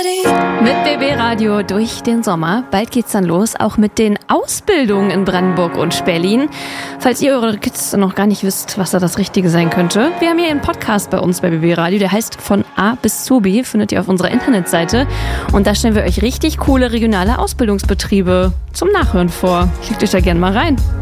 Mit BB Radio durch den Sommer. Bald geht's dann los, auch mit den Ausbildungen in Brandenburg und Berlin. Falls ihr eure Kids noch gar nicht wisst, was da das Richtige sein könnte. Wir haben hier einen Podcast bei uns bei BB Radio, der heißt Von A bis zu B, findet ihr auf unserer Internetseite. Und da stellen wir euch richtig coole regionale Ausbildungsbetriebe zum Nachhören vor. Klickt euch da gerne mal rein.